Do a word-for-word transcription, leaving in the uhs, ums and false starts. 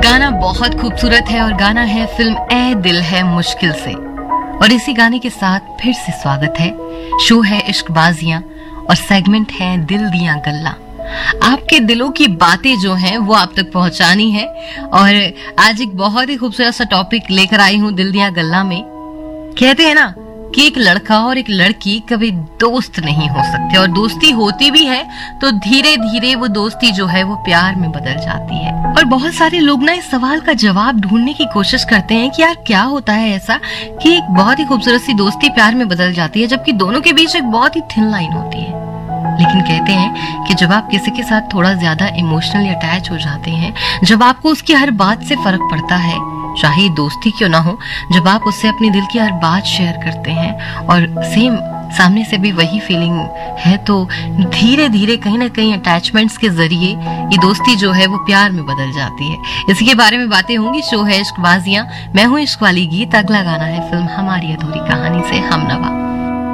गाना बहुत खूबसूरत है और गाना है फिल्म ए दिल है मुश्किल से। और इसी गाने के साथ फिर से स्वागत है। शो है इश्कबाजियां और सेगमेंट है दिल दियां गल्ला। आपके दिलों की बातें जो हैं वो आप तक पहुंचानी है। और आज एक बहुत ही खूबसूरत सा टॉपिक लेकर आई हूं दिल दियां गल्ला में। कहते हैं ना कि एक लड़का और एक लड़की कभी दोस्त नहीं हो सकते, और दोस्ती होती भी है तो धीरे धीरे वो दोस्ती जो है वो प्यार में बदल जाती है। और बहुत सारे लोग ना इस सवाल का जवाब ढूंढने की कोशिश करते हैं कि यार क्या होता है ऐसा कि एक बहुत ही खूबसूरत सी दोस्ती प्यार में बदल जाती है, जबकि दोनों के बीच एक बहुत ही थिन लाइन होती है। लेकिन कहते हैं कि जब आप किसी के साथ थोड़ा ज्यादा इमोशनली अटैच हो जाते हैं, जब आपको उसकी हर बात से फर्क पड़ता है, चाहे दोस्ती क्यों ना हो, जब आप उससे अपनी दिल की हर बात शेयर करते हैं और सेम सामने से भी वही फीलिंग है, तो धीरे धीरे कहीं ना कहीं अटैचमेंट्स के जरिए ये दोस्ती जो है वो प्यार में बदल जाती है। इसी के बारे में बातें होंगी। शो है इश्कबाजियां, मैं हूं इश्क वाली गीत। अगला गाना है फिल्म हमारी अधूरी कहानी से हमनवा।